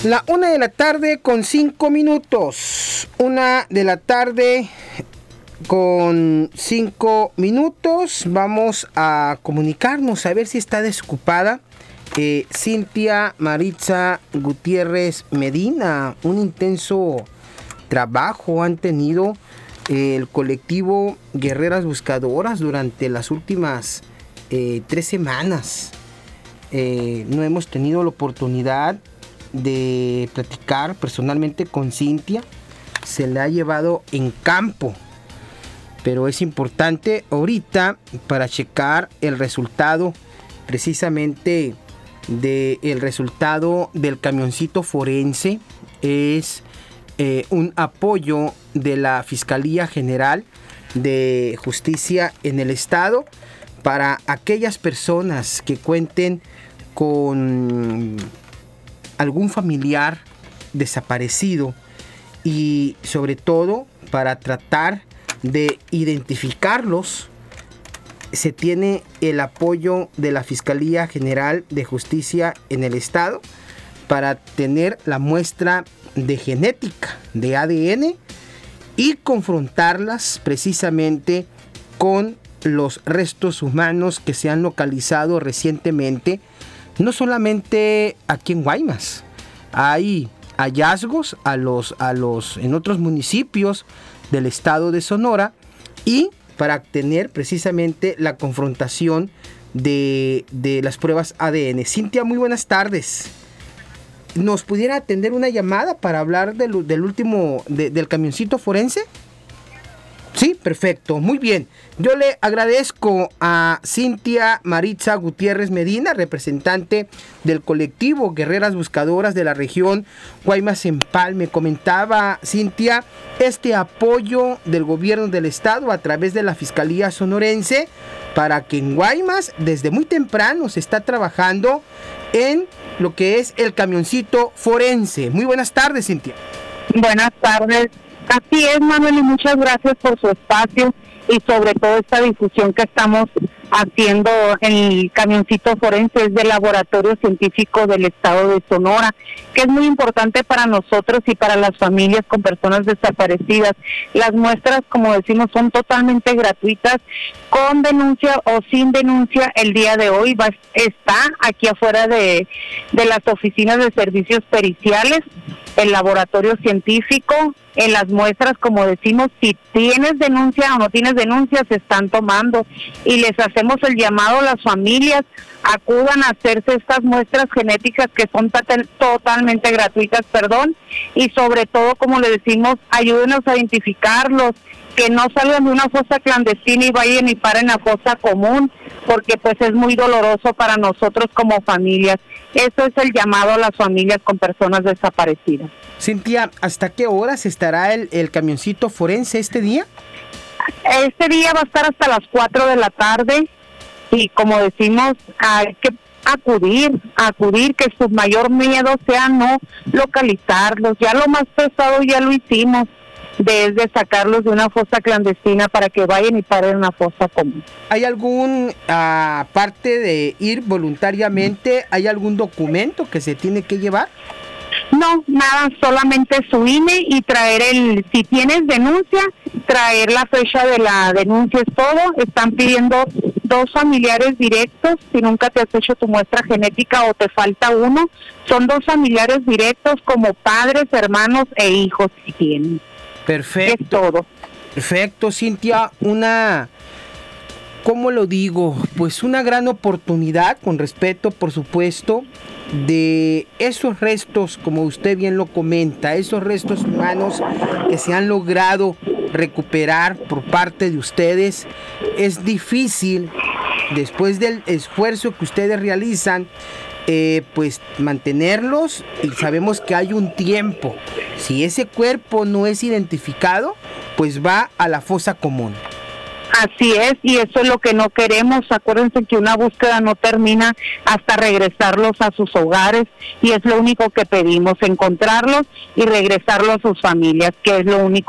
La 1:05 p.m. 1:05 p.m. Vamos a comunicarnos a ver si está desocupada Cintia Maritza Gutiérrez Medina. Un intenso trabajo han tenido el colectivo Guerreras Buscadoras durante las últimas 3 semanas. No hemos tenido la oportunidad de platicar personalmente con Cintia. Se la ha llevado en campo, pero es importante ahorita para checar el resultado precisamente del resultado del camioncito forense. Es un apoyo de la Fiscalía General de Justicia en el Estado para aquellas personas que cuenten con algún familiar desaparecido y sobre todo para tratar de identificarlos. Se tiene el apoyo de la Fiscalía General de Justicia en el Estado para tener la muestra de genética, de ADN, y confrontarlas precisamente con los restos humanos que se han localizado recientemente, no solamente aquí en Guaymas. Hay hallazgos en otros municipios del estado de Sonora, y para tener precisamente la confrontación de las pruebas ADN. Cintia, muy buenas tardes. ¿Nos pudiera atender una llamada para hablar del camioncito forense? Sí, perfecto, muy bien. Yo le agradezco a Cintia Maritza Gutiérrez Medina, representante del colectivo Guerreras Buscadoras de la región Guaymas-Empalme. Comentaba Cintia este apoyo del gobierno del estado a través de la Fiscalía Sonorense para que en Guaymas desde muy temprano se está trabajando en lo que es el camioncito forense. Muy buenas tardes, Cintia. Buenas tardes. Así es, Manuel, y muchas gracias por su espacio y sobre todo esta difusión que estamos haciendo en el camioncito forense. Es del Laboratorio Científico del Estado de Sonora, que es muy importante para nosotros y para las familias con personas desaparecidas. Las muestras, como decimos, son totalmente gratuitas, con denuncia o sin denuncia. El día de hoy está aquí afuera de las oficinas de servicios periciales, el laboratorio científico. En las muestras, como decimos, si tienes denuncia o no tienes denuncia, se están tomando, y les hacemos el llamado a las familias: acudan a hacerse estas muestras genéticas que son totalmente gratuitas, y sobre todo, como le decimos, ayúdenos a identificarlos, que no salgan de una fosa clandestina y vayan y paren a fosa común, porque pues es muy doloroso para nosotros como familias. Eso es el llamado a las familias con personas desaparecidas. Cintia, ¿hasta qué horas estará el camioncito forense este día? Este día va a estar hasta las 4 de la tarde, y como decimos, hay que acudir, que su mayor miedo sea no localizarlos. Ya lo más pesado ya lo hicimos, de sacarlos de una fosa clandestina para que vayan y paren una fosa común. ¿Hay algún, aparte de ir voluntariamente, hay algún documento que se tiene que llevar? No, nada, solamente su INE y traer si tienes denuncia, traer la fecha de la denuncia, es todo. Están pidiendo 2 familiares directos. Si nunca te has hecho tu muestra genética o te falta uno, son 2 familiares directos como padres, hermanos e hijos si tienen. Perfecto. Es todo. Perfecto, Cintia, ¿cómo lo digo? Pues una gran oportunidad, con respeto, por supuesto, de esos restos, como usted bien lo comenta, esos restos humanos que se han logrado recuperar por parte de ustedes. Es difícil, después del esfuerzo que ustedes realizan, pues mantenerlos, y sabemos que hay un tiempo. Si ese cuerpo no es identificado, pues va a la fosa común. Así es, y eso es lo que no queremos. Acuérdense que una búsqueda no termina hasta regresarlos a sus hogares, y es lo único que pedimos: encontrarlos y regresarlos a sus familias, que es lo único